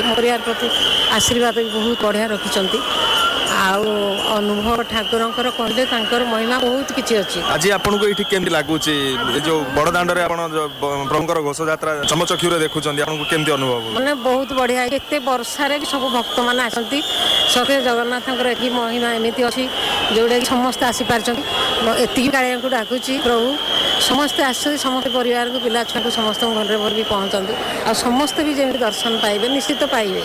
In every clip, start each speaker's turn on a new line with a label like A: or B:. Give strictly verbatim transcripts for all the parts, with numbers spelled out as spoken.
A: परिवार प्रति आशीर्वाद भी बहुत बढ़िया रखिंट अनुभव ठाकुर कहले महिमा बहुत किसी अच्छी।
B: आज आपको ये केमती लगुच जो बड़दाण्ड प्रभुंर घोष यात्रा चमचक्षुरे देखुं आपको केमती अनुभव
A: मैंने बहुत बढ़िया एत वर्षार भी सब भक्त मैंने आसती सके जगन्नाथ एक महिमा एमती अच्छी जोटा कि समस्ते आसीपार एति कालिया को डाकुची प्रभु समस्ते आस समस्त परिवार को पिला छुआ को समस्त घर भर भी पहुँचते आ समस्ते भी जमी दर्शन पाइबे निश्चित पाइबे।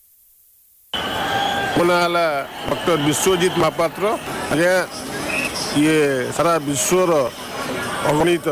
C: मोनाला डॉक्टर विश्वजीत महापात्र आज्ञा ये सारा विश्वर अगणित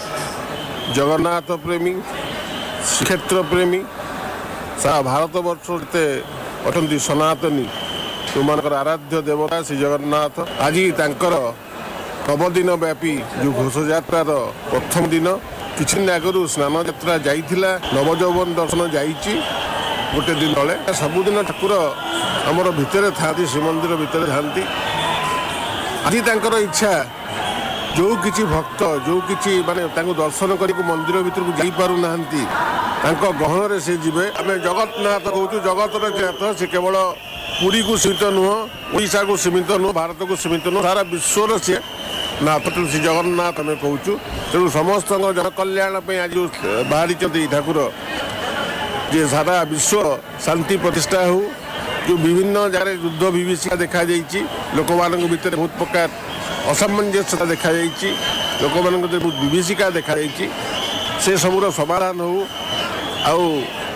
C: जगन्नाथ प्रेमी श्रीक्षेत्र प्रेमी सारा भारत वर्ष अच्छा सनातनी जो मान आराध्य देवता श्री जगन्नाथ आज तांकर नवदिन व्यापी जो घोष यात्रार प्रथम दिन किछि दिन आगु स्नान यात्रा जाइथिला नवजौवन दर्शन जाइछि गोटे दिन तले सबुदिन ठाकुर आमर भितर था श्रीमंदिर भितर थांती आज तांकर इच्छा जो किछि भक्त जो किछि माने तांको दर्शन करी मंदिर भीतर को जाई पारु नाहंती तांको गहन रे से जिवे आमे जगन्नाथ कहूँ जगतर नाथ से केवल पुरी को सीमित नुह ओडिशा को सीमित नुह भारत को सीमित नुह सारा विश्वर से नाथ श्री जगन्नाथ आम कहूँ तेणु समस्त जनकल्याण आज बाहरी ठाकुर जे सारा विश्व शांति प्रतिष्ठा हो जो विभिन्न जगह युद्ध विभीषिका देखा लोक मान भर बहुत प्रकार असामंजस्यता देखा लोक मान बहुत विभीषिका देखा से सबूर समाधान हो आउ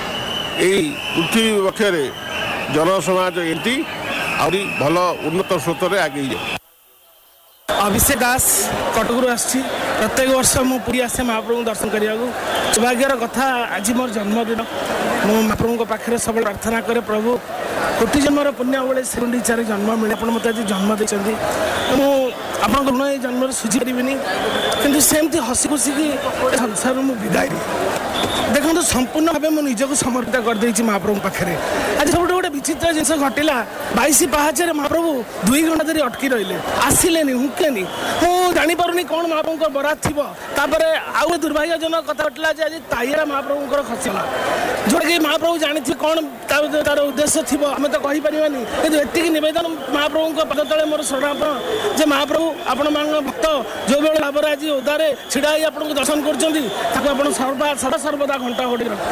C: पृथ्वी पक्षरे जनसमाज एमती आहरी भल उन्नत स्रोत में आगे जाए।
D: अभिषेक दास कटकरू आसी प्रत्येक वर्ष मु पुरी आसे महाप्रभु दर्शन करने सौभाग्यर कथा आज मोर जन्मदिन मु महाप्रभु पाखे सब प्रार्थना करे प्रभु कोटि जन्मर पुण्य बेले श्रीगुंडीचार जन्म मिले आप मत आज जन्म देते मुझे ऋण ये जन्म सुझी पारि कि सेमती हसी खुशी संसार मु विदाय देखो संपूर्ण भाव मुझे निजक समर्पित करदे महाप्रभु पाखे आज सब गोटे विचित्र जिन घटला बाईस पाहाचे महाप्रभु दुई घंटा धरी अटकी रही आसिले हुकेनि मुझे जापारूनी कौन महाप्रभु बरात थी तापर आउ दुर्भाग्यजनक कथा घटला आज ताइरा महाप्रभुर खसला जोटा कि महाप्रभु जानी कौन तार उद्देश्य थी आम तो कहीपरानी कि ये नवेदन महाप्रभु पद तले मोर शरणापण जे महाप्रभु आपण मान भक्त जो भाव भाव आज ओदारे छिड़ा आपको दर्शन कर सर्वा सदा सर्वदा घंटा घोड़ी रख।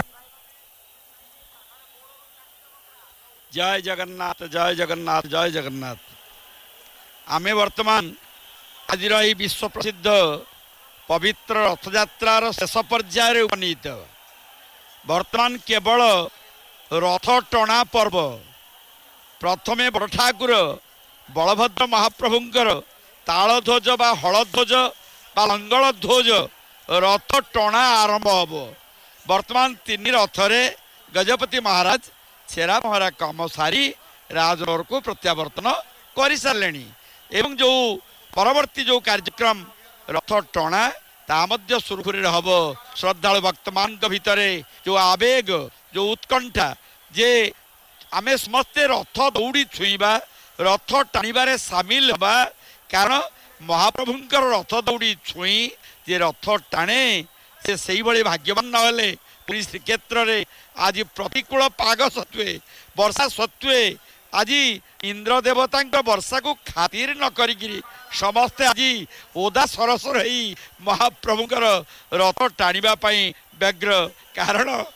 E: जय जगन्नाथ जय जगन्नाथ जय जगन्नाथ। आमे वर्तमान आज विश्व प्रसिद्ध पवित्र रथयात्रार शेष पर्यायर उपनीत वर्तमान केवल रथ टणा पर्व प्रथमे बड़ ठाकुर बलभद्र महाप्रभुंकर तालध्वज बा हलध्वज बा लंगल ध्वज रथ टणा आरंभ हम वर्तमान तीन रथरे गजपति महाराज छेरा महाराज कम सारी राजनगर को प्रत्यावर्तन कर सारे एवं जो परवर्ती जो कार्यक्रम रथ टणा ता सुरखुरी हम श्रद्धालु भक्त मान भितर जो आवेग जो उत्कंठा जे आमे समस्ते रथ दौड़ी छुईबा रथ टाणीबारे सामिल हवा कारण महाप्रभुंकर रथ दौड़ी छुई जे रथ टाणे से सही भली भाग्यवान नहले पुरी श्रीक्षेत्र रे आज प्रतिकूल पाग सत्वे वर्षा सत्वे आज इंद्र देवता वर्षा को खातिर न करी समस्ते आज ओदा सरसर ही महाप्रभुंकर रथ टाणीबा व्यग्र कारण